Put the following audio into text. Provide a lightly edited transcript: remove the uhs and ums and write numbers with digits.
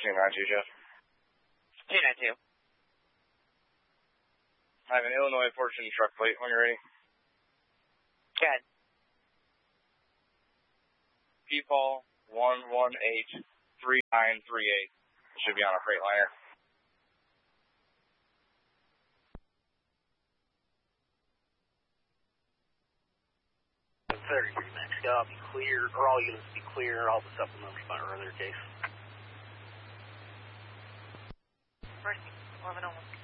292, Jeff. 292. I have an Illinois Fortune truck plate when you're ready. Go ahead. P-Paul 1183938. Should be on a Freightliner. Max, I'll be clear, or all units be clear, all the supplementals by earlier case. 1101.